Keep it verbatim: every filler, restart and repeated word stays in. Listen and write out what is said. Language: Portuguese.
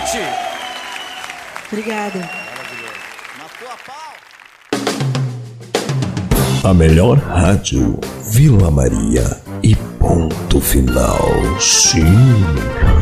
Edith. Obrigada. Na tua pau. A melhor rádio, Vila Maria e ponto final. Sim.